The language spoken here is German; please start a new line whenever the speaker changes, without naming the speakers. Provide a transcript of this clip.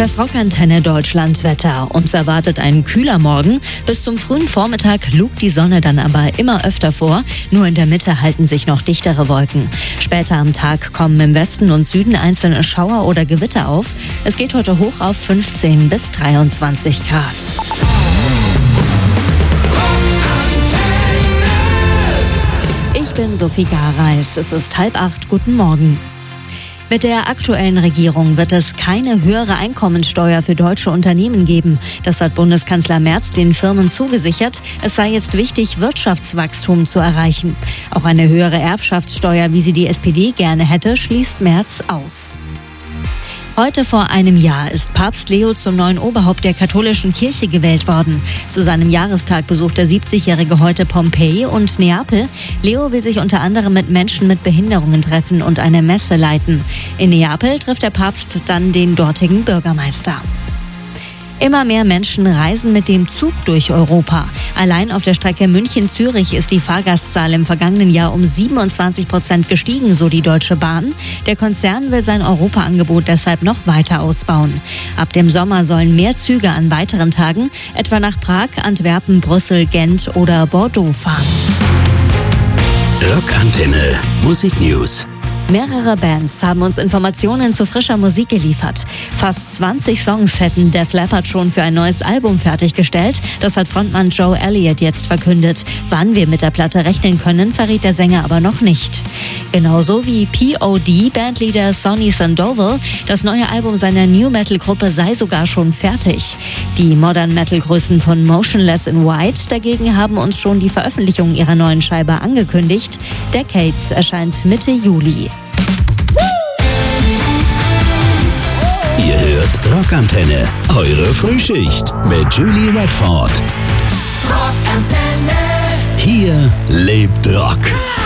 Das Rockantenne Deutschland-Wetter. Uns erwartet ein kühler Morgen. Bis zum frühen Vormittag lugt die Sonne dann aber immer öfter vor. Nur in der Mitte halten sich noch dichtere Wolken. Später am Tag kommen im Westen und Süden einzelne Schauer oder Gewitter auf. Es geht heute hoch auf 15 bis 23 Grad. Ich bin Sophie Gareis. Es ist 7:30. Guten Morgen. Mit der aktuellen Regierung wird es keine höhere Einkommensteuer für deutsche Unternehmen geben. Das hat Bundeskanzler Merz den Firmen zugesichert. Es sei jetzt wichtig, Wirtschaftswachstum zu erreichen. Auch eine höhere Erbschaftssteuer, wie sie die SPD gerne hätte, schließt Merz aus. Heute vor einem Jahr ist Papst Leo zum neuen Oberhaupt der katholischen Kirche gewählt worden. Zu seinem Jahrestag besucht der 70-Jährige heute Pompeji und Neapel. Leo will sich unter anderem mit Menschen mit Behinderungen treffen und eine Messe leiten. In Neapel trifft der Papst dann den dortigen Bürgermeister. Immer mehr Menschen reisen mit dem Zug durch Europa. Allein auf der Strecke München-Zürich ist die Fahrgastzahl im vergangenen Jahr um 27% gestiegen, so die Deutsche Bahn. Der Konzern will sein Europa-Angebot deshalb noch weiter ausbauen. Ab dem Sommer sollen mehr Züge an weiteren Tagen, etwa nach Prag, Antwerpen, Brüssel, Gent oder Bordeaux fahren.
Rockantenne Musik News.
Mehrere Bands haben uns Informationen zu frischer Musik geliefert. Fast 20 Songs hätten Def Leppard schon für ein neues Album fertiggestellt. Das hat Frontmann Joe Elliott jetzt verkündet. Wann wir mit der Platte rechnen können, verriet der Sänger aber noch nicht. Genauso wie P.O.D., Bandleader Sonny Sandoval. Das neue Album seiner New-Metal-Gruppe sei sogar schon fertig. Die Modern-Metal-Größen von Motionless in White dagegen haben uns schon die Veröffentlichung ihrer neuen Scheibe angekündigt. Decades erscheint Mitte Juli.
Ihr hört Rockantenne, eure Frühschicht mit Julie Redford.
Rockantenne.
Hier lebt Rock.